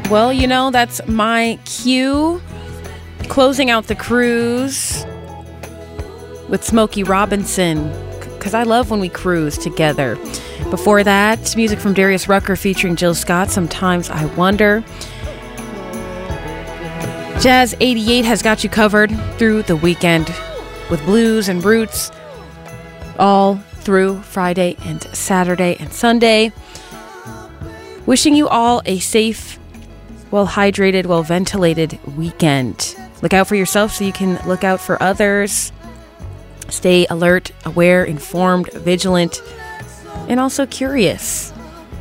Well, that's my cue. Closing out the cruise with Smokey Robinson, because I love when we cruise together. Before that, music from Darius Rucker featuring Jill Scott, Sometimes I Wonder. Jazz 88 has got you covered through the weekend with blues and roots all through Friday and Saturday and Sunday. Wishing you all a safe, well-hydrated, well-ventilated weekend. Look out for yourself so you can look out for others. Stay alert, aware, informed, vigilant, and also curious.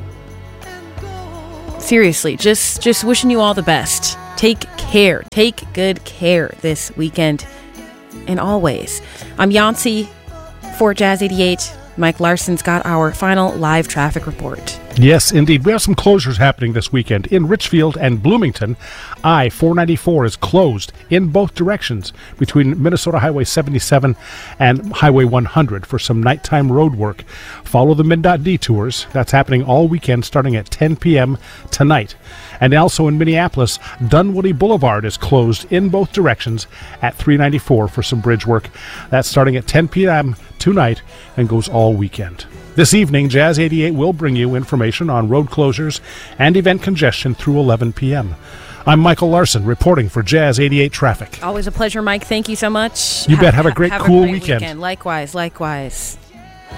Seriously, just wishing you all the best. Take care. Take good care this weekend and always. I'm Yancy for Jazz 88. Mike Larson's got our final live traffic report. Yes, indeed. We have some closures happening this weekend. In Richfield and Bloomington, I-494 is closed in both directions between Minnesota Highway 77 and Highway 100 for some nighttime road work. Follow the MnDOT detours. That's happening all weekend starting at 10 p.m. tonight. And also in Minneapolis, Dunwoody Boulevard is closed in both directions at 394 for some bridge work. That's starting at 10 p.m. tonight and goes all weekend. This evening, Jazz 88 will bring you information on road closures and event congestion through 11 p.m. I'm Michael Larson reporting for Jazz 88 Traffic. Always a pleasure, Mike. Thank you so much. You bet. Have a great, cool weekend. Likewise.